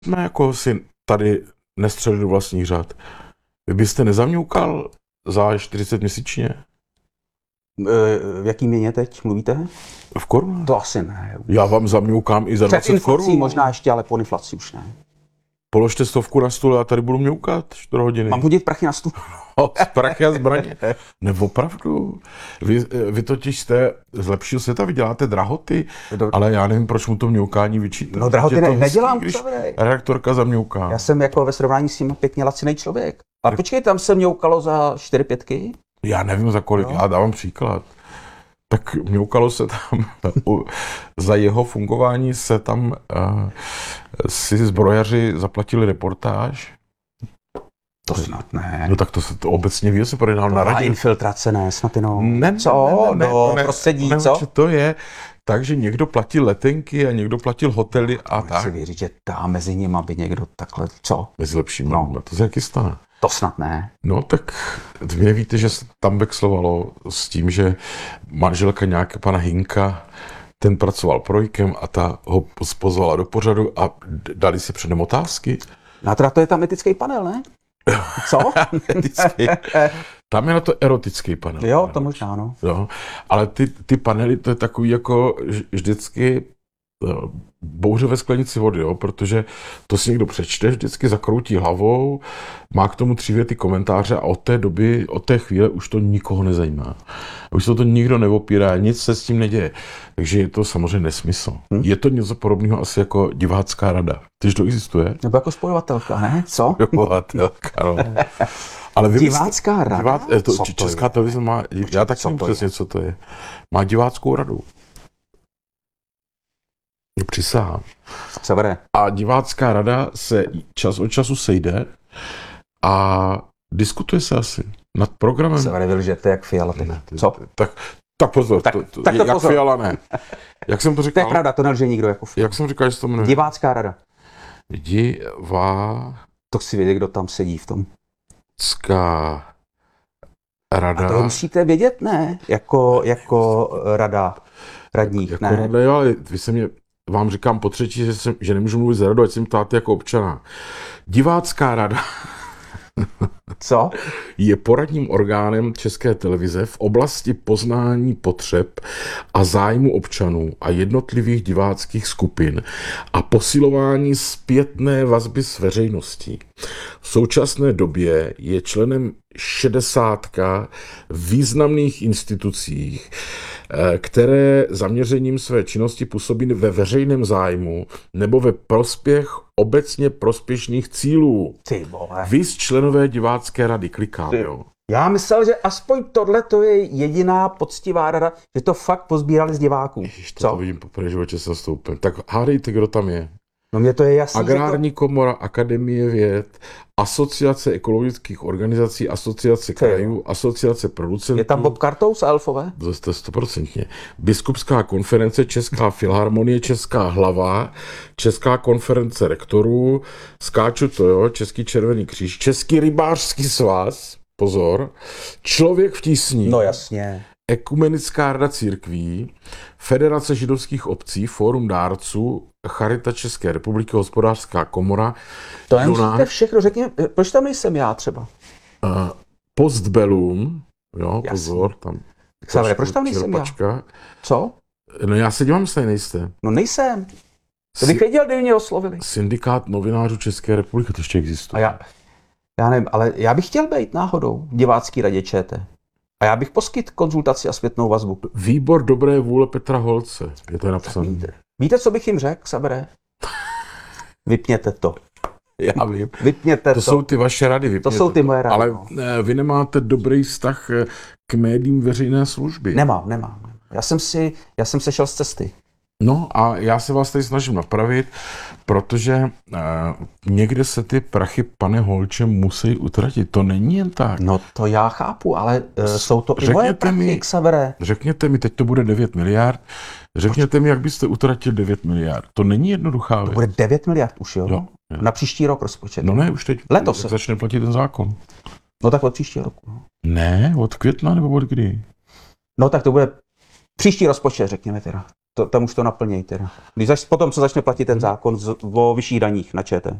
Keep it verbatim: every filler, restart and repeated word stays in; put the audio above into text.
jsme jako si tady nestřelili do vlastních řad. Vy byste nezamňoukal za čtyřicet měsíčně? V jaký měně teď mluvíte? V korunách? To asi ne. Já vám zamňoukám i za Před dvacet inflací korun. možná ještě, ale po inflaci už ne. Položte stovku na stůl a tady budu mňoukat čtyři hodiny. Mám hodit prachy na stůl? Prachy a zbraně. Ne, opravdu. Vy, vy totiž jste z lepšího světa, vy děláte drahoty, Do... ale já nevím, proč mu to mňoukání vyčítat. No drahoty ne, nedělám, když když redaktorka zamňouká. Já jsem jako ve srovnání s tím pěkně lacinej člověk. A počkej, tam se mňoukalo za čtyři pětky? Já nevím za kolik, no. Já dávám příklad. Tak mňoukalo se tam, za jeho fungování se tam uh, si zbrojaři zaplatili reportáž. To snad ne. No tak to se to obecně ví, se projednal na radě. A infiltrace ne, snad jenom. Ne, co? Ne, ne, do ne, prostředí, ne, co? To je tak, že někdo platil letenky a někdo platil hotely a Můžu tak. si věřit, že tam mezi nimi, aby někdo takhle, co? Mezi lepšími, No. to se jaký stane. To snad ne. No tak vy nevíte, že se tam vexlovalo s tím, že manželka nějaké pana Hinka, ten pracoval projkem a ta ho pozvala do pořadu a dali si předem otázky. No teda to je tam etický panel, ne? Co? Etický. Tam je na to erotický panel. Jo, to možná, no. Jo, ale ty, ty panely, to je takový jako vždycky bouře ve sklenici vody, jo, protože to si někdo přečte, vždycky zakroutí hlavou, má k tomu tři věty komentáře a od té doby, od té chvíle už to nikoho nezajímá. Už se to nikdo neopírá, nic se s tím neděje. Takže je to samozřejmě nesmysl. Hmm. Je to něco podobného asi jako divácká rada. Tyž to existuje? Nebo jako spojovatelka, ne? Co? Spojovatelka, no. Ale vy divácká byste, rada? Divác, to, co Česká to televize má, já taky nevím přesně, co to je. Má diváckou radu. Přisahám. Severe. A divácká rada se čas od času sejde a diskutuje se asi nad programem. Severe, vy lžete jak Fiala. Ne, ty, co? Tak, tak pozor, tak, to, to, tak to jak pozor. Fiala ne. Jak jsem to říkal? To je pravda, to nelže nikdo jako Fiala. Jak jsem říkal, že se to jmenuje? Divácká rada. Divá... To chci vědět, kdo tam sedí v tom. Divácká rada. A to musíte vědět, ne? Jako, jako rada radních, jako ne? Rada, jo, ale vy se mě, vám říkám po třetí, že, jsem, že nemůžu mluvit za radu, ať jsem ptát jako občana. Divácká rada Co? je poradním orgánem České televize v oblasti poznání potřeb a zájmu občanů a jednotlivých diváckých skupin a posilování zpětné vazby s veřejností. V současné době je členem šedesátka významných institucích, které zaměřením své činnosti působí ve veřejném zájmu nebo ve prospěch obecně prospěšných cílů. Ty vole. Víc členové divácké rady, klikám, jo. Já myslel, že aspoň tohle to je jediná poctivá rada, že to fakt pozbírali z diváků. Ježiš, to, to vidím poprvé v životě se stoupím. Tak hádejte, kdo tam je. No mně to je jasný, Agrární to... komora, Akademie věd, Asociace ekologických organizací, Asociace krajů, Asociace producentů. Je tam Bob Kartous a Elfové? To jste stoprocentně. Biskupská konference, Česká filharmonie, Česká hlava, Česká konference rektorů, skáču to, jo, Český červený kříž, Český rybářský svaz, pozor, Člověk v tísni. No jasně. Ekumenická rada církví, Federace židovských obcí, Fórum dárců, Charita České republiky, Hospodářská komora. To nemusíte všechno, řekněme, proč tam nejsem já třeba? Uh, Postbellum, jo, Jasný. pozor, tam. Xavere, proč tam nejsem čerpačka. já? Co? No já se dívám, jestli nejste. No nejsem. To bych věděl, kdyby mě oslovili. Syndikát novinářů České republiky, to ještě existuje. A já, já nevím, ale já bych chtěl být náhodou v divácký radě ČT. A já bych poskytl konzultaci a zpětnou vazbu. Výbor dobré vůle Petra Holce. Je to napsané. Víte, víte, co bych jim řekl, Xavere? Vypněte to. Já vím. Vypněte to. To jsou ty vaše rady. Vypněte to jsou ty moje rady. Ale no. vy nemáte dobrý vztah k médiím veřejné služby. Nemám, nemám. Já jsem si, já jsem sešel z cesty. No a já se vás tady snažím napravit, protože uh, někde se ty prachy, pane Holče, musí utratit. To není jen tak. No to já chápu, ale uh, jsou to i moje prachy, mi, Xavere. Řekněte mi, teď to bude devět miliard, řekněte mi, jak byste utratil devět miliard. To není jednoduchá věc. To bude devět miliard už, jo? jo? Na příští rok rozpočet. No ne, už teď letos začne platit ten zákon. No tak od příštího roku. Ne, od května nebo od kdy? No tak to bude příští rozpočet, řekněme teda. To, tam už to naplněj teda. Když zač, potom, co začne platit ten zákon z, o vyšších daních na ČT.